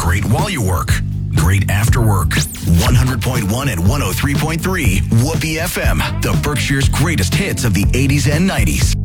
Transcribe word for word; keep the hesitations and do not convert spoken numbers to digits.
great while you work. Great after work. one hundred point one and one oh three point three Whoopee F M. The Berkshire's greatest hits of the eighties and nineties.